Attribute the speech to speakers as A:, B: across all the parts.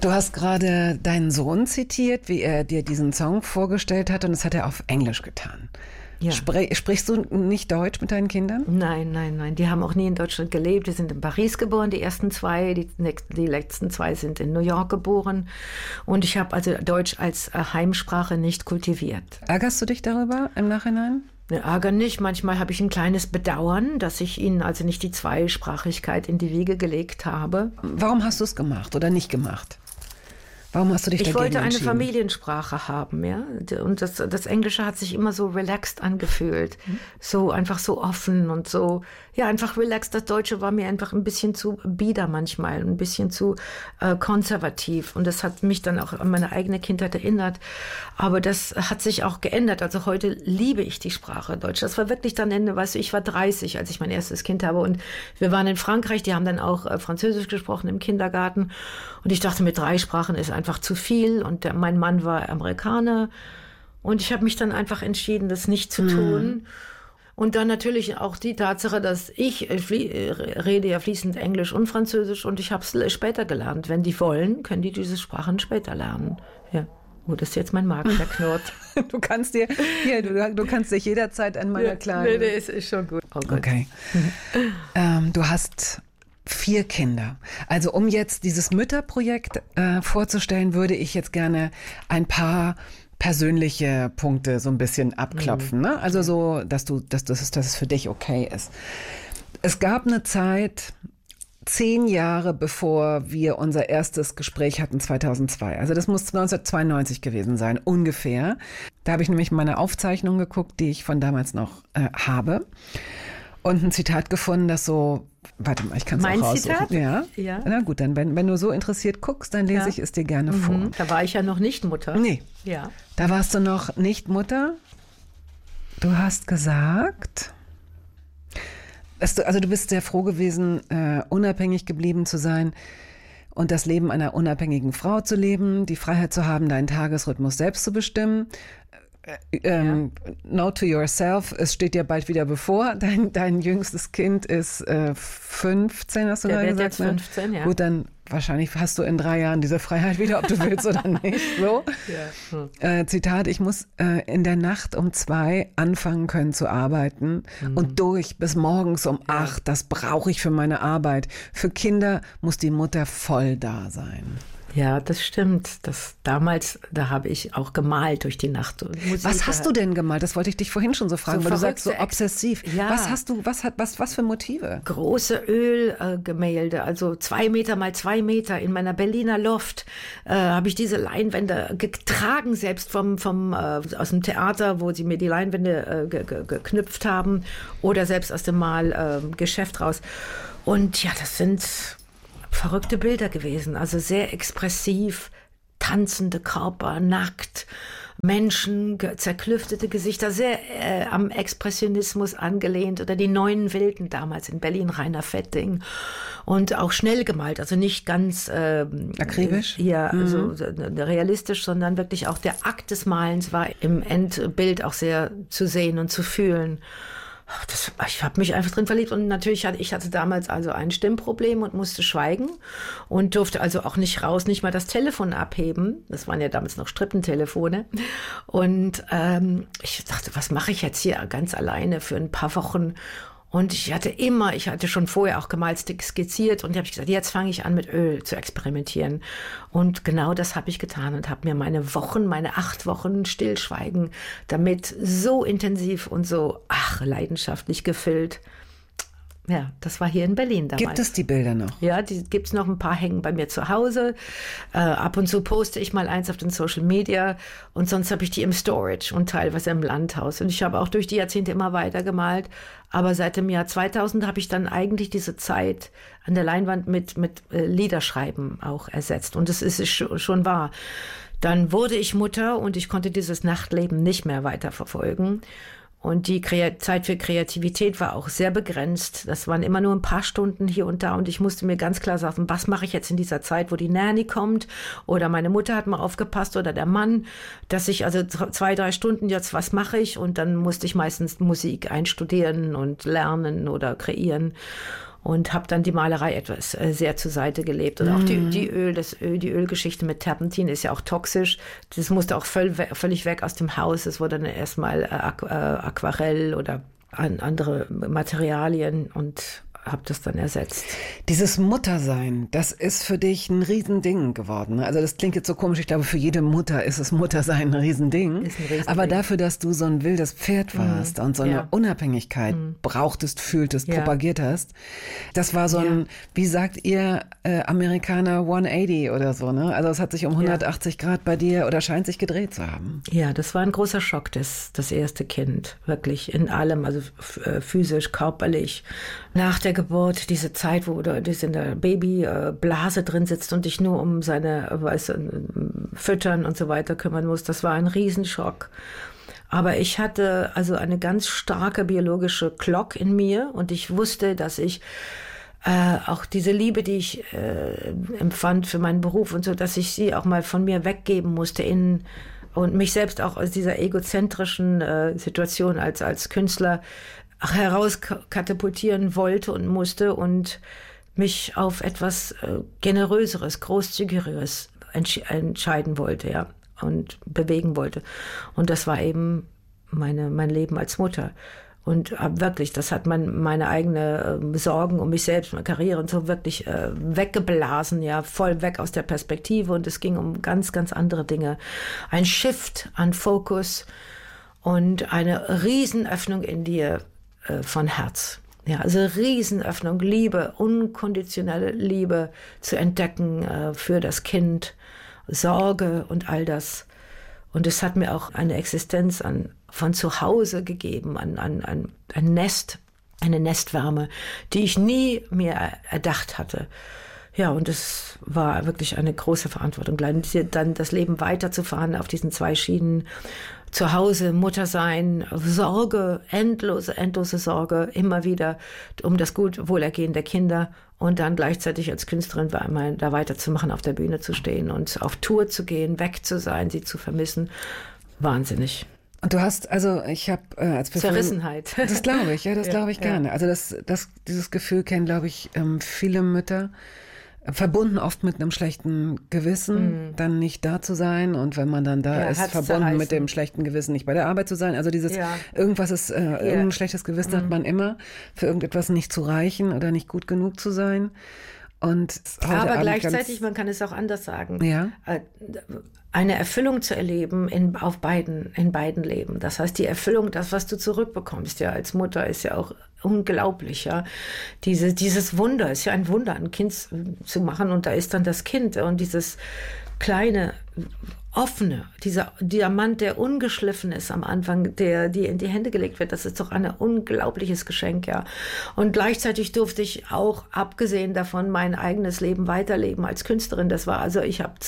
A: Du hast gerade deinen Sohn zitiert, wie er dir diesen Song vorgestellt hat, und das hat er auf Englisch getan. Ja. Sprichst du nicht Deutsch mit deinen Kindern?
B: Nein. Die haben auch nie in Deutschland gelebt. Die sind in Paris geboren, die ersten zwei. Die letzten zwei sind in New York geboren. Und ich habe also Deutsch als Heimsprache nicht kultiviert.
A: Ärgerst du dich darüber im Nachhinein?
B: Ärger nicht. Manchmal habe ich ein kleines Bedauern, dass ich ihnen also nicht die Zweisprachigkeit in die Wiege gelegt habe.
A: Warum hast du es gemacht oder nicht gemacht? Warum hast du dich dagegen entschieden?
B: Ich wollte eine Familiensprache haben, ja. Und das Englische hat sich immer so relaxed angefühlt. So einfach so offen und so, ja, einfach relaxed. Das Deutsche war mir einfach ein bisschen zu bieder manchmal, ein bisschen zu konservativ. Und das hat mich dann auch an meine eigene Kindheit erinnert. Aber das hat sich auch geändert. Also heute liebe ich die Sprache Deutsch. Das war wirklich dann Ende, weißt du, ich war 30, als ich mein erstes Kind habe. Und wir waren in Frankreich, die haben dann auch Französisch gesprochen im Kindergarten. Und ich dachte, mit 3 Sprachen ist einfach zu viel. Und mein Mann war Amerikaner. Und ich habe mich dann einfach entschieden, das nicht zu tun. Und dann natürlich auch die Tatsache, dass ich rede ja fließend Englisch und Französisch. Und ich habe es später gelernt. Wenn die wollen, können die diese Sprachen später lernen. Ja. Oh, das ist jetzt mein Magen, der knurrt.
A: Du kannst dich jederzeit an meiner kleinen...
B: Nee, ist schon gut.
A: Oh Gott. Okay. Du hast 4 Kinder. Also um jetzt dieses Mütterprojekt vorzustellen, würde ich jetzt gerne ein paar persönliche Punkte so ein bisschen abklopfen. Ne? Also so, dass es für dich okay ist. Es gab eine Zeit, 10 Jahre bevor wir unser erstes Gespräch hatten, 2002. Also das muss 1992 gewesen sein, ungefähr. Da habe ich nämlich meine Aufzeichnung geguckt, die ich von damals noch habe. Und ein Zitat gefunden, das so, warte mal, ich kann es auch raussuchen.
B: Mein Zitat? Ja.
A: Na gut, dann wenn du so interessiert guckst, dann lese ich es dir gerne vor.
B: Da war ich ja noch nicht Mutter.
A: Nee.
B: Ja.
A: Da warst du noch nicht Mutter. Du hast gesagt, du bist sehr froh gewesen, unabhängig geblieben zu sein und das Leben einer unabhängigen Frau zu leben, die Freiheit zu haben, deinen Tagesrhythmus selbst zu bestimmen. Note to yourself, es steht dir bald wieder bevor. Dein jüngstes Kind ist 15, hast du gerade gesagt?
B: Der wird jetzt 15, ja.
A: Gut, dann wahrscheinlich hast du in 3 Jahren diese Freiheit wieder, ob du willst oder nicht. So. Ja. Zitat, ich muss in der Nacht um 2 anfangen können zu arbeiten und durch bis morgens um 8. Das brauche ich für meine Arbeit. Für Kinder muss die Mutter voll da sein.
B: Ja, das stimmt. Damals, da habe ich auch gemalt durch die Nacht.
A: Was hast du denn gemalt? Das wollte ich dich vorhin schon so fragen, weil du sagst so obsessiv. Ja. Was für Motive?
B: Große Ölgemälde, also 2 Meter mal 2 Meter in meiner Berliner Loft habe ich diese Leinwände getragen, selbst aus dem Theater, wo sie mir die Leinwände geknüpft haben, oder selbst aus dem Malgeschäft raus. Und ja, das sind verrückte Bilder gewesen, also sehr expressiv, tanzende Körper, nackt, Menschen, zerklüftete Gesichter, sehr am Expressionismus angelehnt, oder die Neuen Wilden damals in Berlin, Rainer Fetting, und auch schnell gemalt, also nicht ganz
A: akribisch,
B: also realistisch, sondern wirklich auch der Akt des Malens war im Endbild auch sehr zu sehen und zu fühlen. Ich habe mich einfach drin verliebt, und natürlich hatte damals also ein Stimmproblem und musste schweigen und durfte also auch nicht raus, nicht mal das Telefon abheben. Das waren ja damals noch Strippentelefone. Und ich dachte, was mache ich jetzt hier ganz alleine für ein paar Wochen? Und ich hatte schon vorher auch gemalt, skizziert, und ich habe gesagt, jetzt fange ich an, mit Öl zu experimentieren. Und genau das habe ich getan und habe mir meine 8 Wochen Stillschweigen damit so intensiv und so leidenschaftlich gefüllt. Ja, das war hier in Berlin damals.
A: Gibt es die Bilder noch?
B: Ja, die gibt's noch, ein paar hängen bei mir zu Hause. Ab und zu poste ich mal eins auf den Social Media, und sonst habe ich die im Storage und teilweise im Landhaus. Und ich habe auch durch die Jahrzehnte immer weiter gemalt. Aber seit dem Jahr 2000 habe ich dann eigentlich diese Zeit an der Leinwand mit Liederschreiben auch ersetzt. Und das ist schon wahr. Dann wurde ich Mutter und ich konnte dieses Nachtleben nicht mehr weiterverfolgen. Und die Zeit für Kreativität war auch sehr begrenzt. Das waren immer nur ein paar Stunden hier und da. Und ich musste mir ganz klar sagen, was mache ich jetzt in dieser Zeit, wo die Nanny kommt? Oder meine Mutter hat mal aufgepasst oder der Mann. Dass ich also 2, 3 Stunden jetzt, was mache ich? Und dann musste ich meistens Musik einstudieren und lernen oder kreieren. und habe dann die Malerei etwas sehr zur Seite gelebt. Und auch die Ölgeschichte mit Terpentin ist ja auch toxisch. Das musste auch völlig weg aus dem Haus. Es wurde dann erstmal Aquarell oder andere Materialien und habe das dann ersetzt.
A: Dieses Muttersein, das ist für dich ein Riesending geworden. Also das klingt jetzt so komisch, ich glaube, für jede Mutter ist das Muttersein ein Riesending. Aber dafür, dass du so ein wildes Pferd warst und so eine Unabhängigkeit brauchtest, fühltest, propagiert hast, das war so ein, wie sagt ihr Amerikaner, 180 oder so, ne? Also es hat sich um 180 Grad bei dir oder scheint sich gedreht zu haben.
B: Ja, das war ein großer Schock, das erste Kind, wirklich in allem, also physisch, körperlich. Nach der Geburt, diese Zeit, wo du in der Babyblase drin sitzt und dich nur um seine Füttern und so weiter kümmern musst, das war ein Riesenschock. Aber ich hatte also eine ganz starke biologische Clock in mir und ich wusste, dass ich auch diese Liebe, die ich empfand für meinen Beruf und so, dass ich sie auch mal von mir weggeben musste und mich selbst auch aus dieser egozentrischen Situation als Künstler herauskatapultieren wollte und musste und mich auf etwas Generöseres, Großzügigeres entscheiden wollte, ja, und bewegen wollte. Und das war eben mein Leben als Mutter. Und wirklich, das hat meine eigene Sorgen um mich selbst, meine Karriere und so wirklich weggeblasen, ja, voll weg aus der Perspektive. Und es ging um ganz, ganz andere Dinge. Ein Shift an Fokus und eine Riesenöffnung in dir von Herz. Ja, also Riesenöffnung, Liebe, unkonditionelle Liebe zu entdecken für das Kind, Sorge und all das. Und es hat mir auch eine Existenz von zu Hause gegeben, ein Nest, eine Nestwärme, die ich nie mehr erdacht hatte. Ja, und es war wirklich eine große Verantwortung, dann das Leben weiterzufahren auf diesen 2 Schienen. Zu Hause, Mutter sein, Sorge, endlose Sorge, immer wieder um das Wohlergehen der Kinder und dann gleichzeitig als Künstlerin da weiterzumachen, auf der Bühne zu stehen und auf Tour zu gehen, weg zu sein, sie zu vermissen. Wahnsinnig.
A: Und du hast, also ich habe als
B: Zerrissenheit.
A: Das glaube ich, ja, das glaube ich gerne. Also dieses Gefühl kennen, glaube ich, viele Mütter. Verbunden oft mit einem schlechten Gewissen, dann nicht da zu sein und wenn man dann da ist, verbunden mit dem schlechten Gewissen, nicht bei der Arbeit zu sein. Also irgendwas ist, irgendein schlechtes Gewissen hat man immer, für irgendetwas nicht zu reichen oder nicht gut genug zu sein. Aber
B: gleichzeitig, man kann es auch anders sagen,
A: ja?
B: Eine Erfüllung zu erleben in beiden Leben. Das heißt, die Erfüllung, das, was du zurückbekommst, ja, als Mutter, ist ja auch unglaublich, ja. Dieses Wunder, ist ja ein Wunder, ein Kind zu machen und da ist dann das Kind und dieses kleine, offene, dieser Diamant, der ungeschliffen ist am Anfang, die in die Hände gelegt wird, das ist doch ein unglaubliches Geschenk, ja. Und gleichzeitig durfte ich auch, abgesehen davon, mein eigenes Leben weiterleben als Künstlerin. Das war also, ich habe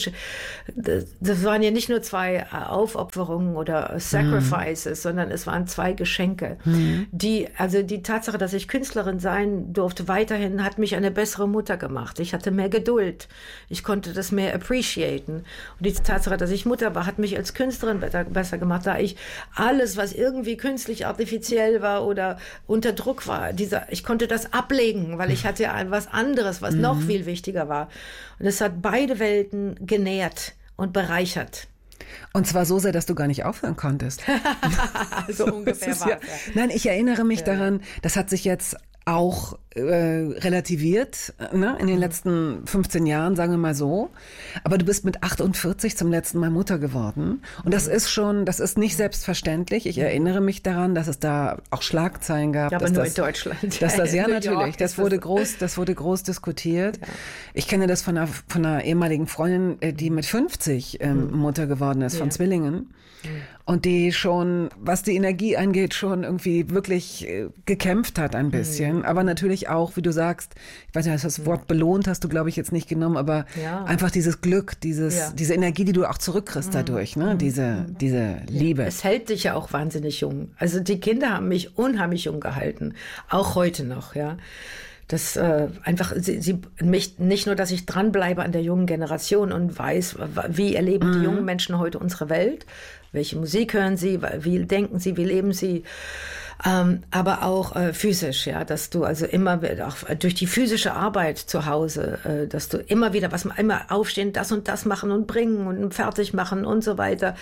B: das waren ja nicht nur 2 Aufopferungen oder Sacrifices, sondern es waren 2 Geschenke. Die Tatsache, dass ich Künstlerin sein durfte, weiterhin hat mich eine bessere Mutter gemacht. Ich hatte mehr Geduld. Ich konnte das mehr appreciaten. Und die Tatsache, dass ich Mutter war, hat mich als Künstlerin besser gemacht, da ich alles, was irgendwie künstlich artifiziell war oder unter Druck war, ich konnte das ablegen, weil ich hatte ja was anderes, was noch viel wichtiger war. Und es hat beide Welten genährt und bereichert.
A: Und zwar so sehr, dass du gar nicht aufhören konntest.
B: So ungefähr war es.
A: Nein, ich erinnere mich daran, das hat sich jetzt auch relativiert, ne, in den letzten 15 Jahren, sagen wir mal so. Aber du bist mit 48 zum letzten Mal Mutter geworden. Und das ist nicht selbstverständlich. Ich erinnere mich daran, dass es da auch Schlagzeilen gab.
B: Ja, aber nur in Deutschland.
A: Ja, natürlich. Das wurde groß diskutiert. Ja. Ich kenne das von einer ehemaligen Freundin, die mit 50 Mutter geworden ist, von Zwillingen. Und die schon, was die Energie angeht, schon irgendwie wirklich gekämpft hat ein bisschen. Aber natürlich auch, wie du sagst, ich weiß nicht, das Wort belohnt hast du, glaube ich, jetzt nicht genommen, aber einfach dieses Glück, diese Energie, die du auch zurückkriegst dadurch, ne? Diese Liebe.
B: Es hält dich ja auch wahnsinnig jung. Also die Kinder haben mich unheimlich jung gehalten. Auch heute noch, ja. Das einfach mich nicht nur, dass ich dranbleibe an der jungen Generation und weiß, wie erleben die jungen Menschen heute unsere Welt, welche Musik hören sie, wie denken sie, wie leben sie, Aber auch physisch, ja, dass du also immer auch durch die physische Arbeit zu Hause, dass du immer wieder immer aufstehen, das und das machen und bringen und fertig machen und so weiter.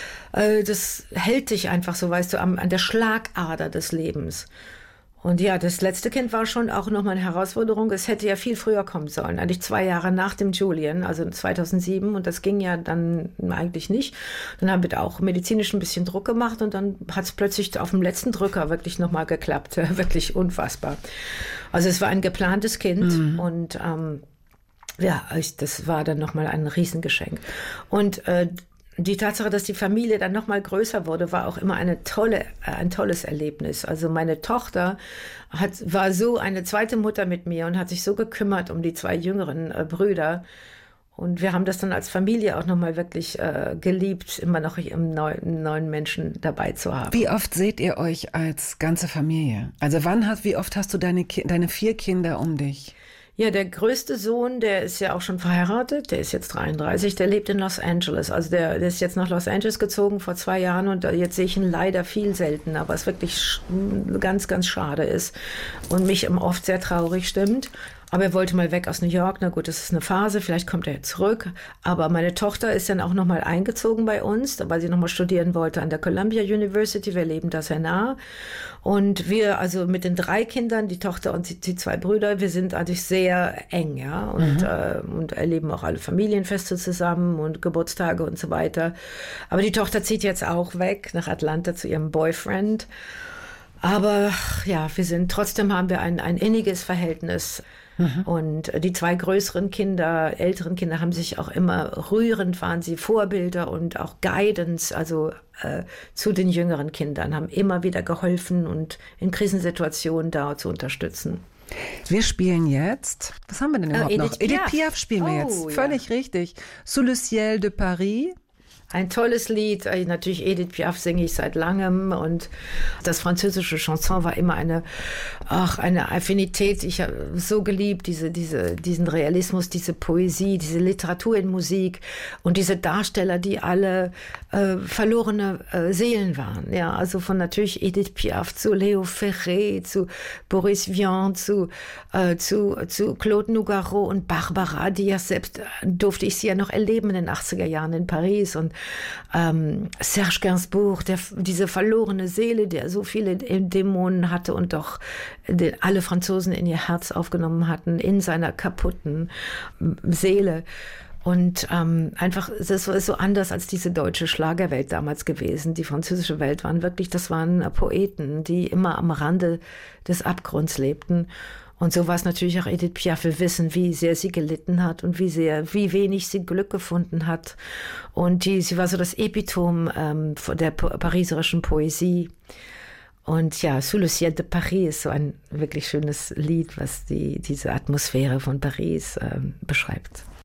B: Das hält dich einfach so, weißt du, an der Schlagader des Lebens. Und ja, das letzte Kind war schon auch nochmal eine Herausforderung. Es hätte ja viel früher kommen sollen, eigentlich 2 Jahre nach dem Julian, also 2007. Und das ging ja dann eigentlich nicht. Dann haben wir auch medizinisch ein bisschen Druck gemacht und dann hat es plötzlich auf dem letzten Drücker wirklich nochmal geklappt. Wirklich unfassbar. Also es war ein geplantes Kind und ja, das war dann nochmal ein Riesengeschenk. Und die Tatsache, dass die Familie dann noch mal größer wurde, war auch immer ein tolles Erlebnis. Also meine Tochter war so eine zweite Mutter mit mir und hat sich so gekümmert um die 2 jüngeren Brüder. Und wir haben das dann als Familie auch noch mal wirklich geliebt, immer noch einen neuen Menschen dabei zu haben.
A: Wie oft seht ihr euch als ganze Familie? Also wie oft hast du deine 4 Kinder um dich?
B: Ja, der größte Sohn, der ist ja auch schon verheiratet, der ist jetzt 33, der lebt in Los Angeles. Also der ist jetzt nach Los Angeles gezogen vor 2 Jahren und jetzt sehe ich ihn leider viel seltener, was wirklich ganz, ganz schade ist und mich oft sehr traurig stimmt. Aber er wollte mal weg aus New York. Na gut, das ist eine Phase, vielleicht kommt er zurück. Aber meine Tochter ist dann auch noch mal eingezogen bei uns, weil sie noch mal studieren wollte an der Columbia University. Wir leben da sehr nah. Und wir, also mit den 3 Kindern, die Tochter und die 2 Brüder, wir sind eigentlich sehr eng, ja. Und erleben auch alle Familienfeste zusammen und Geburtstage und so weiter. Aber die Tochter zieht jetzt auch weg nach Atlanta zu ihrem Boyfriend. Aber ja, trotzdem haben wir ein inniges Verhältnis. Und die 2 älteren Kinder haben sich auch immer rührend, waren sie Vorbilder und auch Guidance, also zu den jüngeren Kindern, haben immer wieder geholfen und in Krisensituationen da zu unterstützen.
A: Wir spielen jetzt, was haben wir denn überhaupt noch? Edith Piaf spielen wir jetzt, völlig richtig. Sous le ciel de Paris.
B: Ein tolles Lied, natürlich Edith Piaf singe ich seit langem und das französische Chanson war immer eine Affinität. Ich habe so geliebt, diesen Realismus, diese Poesie, diese Literatur in Musik und diese Darsteller, die alle verlorene Seelen waren. Ja, also von natürlich Edith Piaf zu Léo Ferré, zu Boris Vian, zu Claude Nougaro und Barbara, die ja selbst durfte ich sie ja noch erleben in den 80er Jahren in Paris und Serge Gainsbourg, diese verlorene Seele, der so viele Dämonen hatte und doch alle Franzosen in ihr Herz aufgenommen hatten, in seiner kaputten Seele. Und einfach, das war so anders als diese deutsche Schlagerwelt damals gewesen. Die französische Welt das waren Poeten, die immer am Rande des Abgrunds lebten. Und so war es natürlich auch Edith Piaf. Wir wissen, wie sehr sie gelitten hat und wie wenig sie Glück gefunden hat. Und sie war so das Epitom der pariserischen Poesie. Und ja, Sous le ciel de Paris ist so ein wirklich schönes Lied, was diese Atmosphäre von Paris beschreibt.